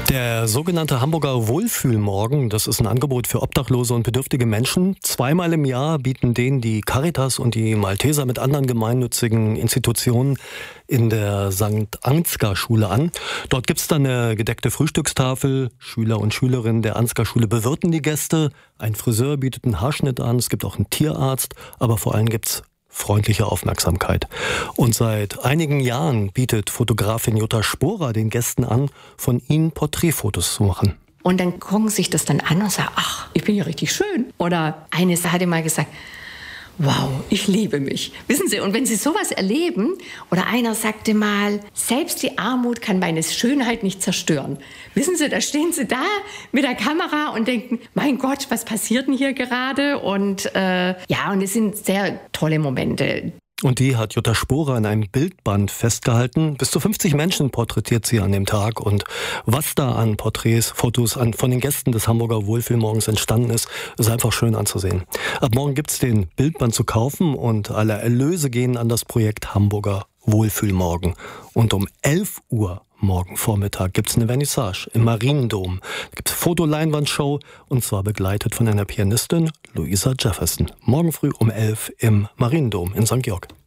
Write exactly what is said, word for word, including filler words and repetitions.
Der sogenannte Hamburger Wohlfühlmorgen, das ist ein Angebot für obdachlose und bedürftige Menschen. Zweimal im Jahr bieten denen die Caritas und die Malteser mit anderen gemeinnützigen Institutionen in der Sankt Ansgar Schule an. Dort gibt es dann eine gedeckte Frühstückstafel. Schüler und Schülerinnen der Ansgar Schule bewirten die Gäste. Ein Friseur bietet einen Haarschnitt an. Es gibt auch einen Tierarzt. Aber vor allem gibt es freundliche Aufmerksamkeit. Und seit einigen Jahren bietet Fotografin Jutta Sporer den Gästen an, von ihnen Porträtfotos zu machen. Und dann gucken sich das dann an und sagen, ach, ich bin ja richtig schön. Oder eine hatte mal gesagt, wow, ich liebe mich. Wissen Sie, und wenn Sie sowas erleben, oder einer sagte mal, selbst die Armut kann meine Schönheit nicht zerstören. Wissen Sie, da stehen Sie da mit der Kamera und denken, mein Gott, was passiert denn hier gerade? Und äh, ja, und es sind sehr tolle Momente. Und die hat Jutta Sporer in einem Bildband festgehalten. Bis zu fünfzig Menschen porträtiert sie an dem Tag. Und was da an Porträts, Fotos an, von den Gästen des Hamburger Wohlfühlmorgens entstanden ist, ist einfach schön anzusehen. Ab morgen gibt's den Bildband zu kaufen und alle Erlöse gehen an das Projekt Hamburger Wohlfühlmorgen. Und um elf Uhr morgen Vormittag gibt's eine Vernissage im Mariendom. Da gibt's Fotoleinwandshow und zwar begleitet von einer Pianistin, Louisa Jefferson. Morgen früh um elf im Mariendom in Sankt Georg.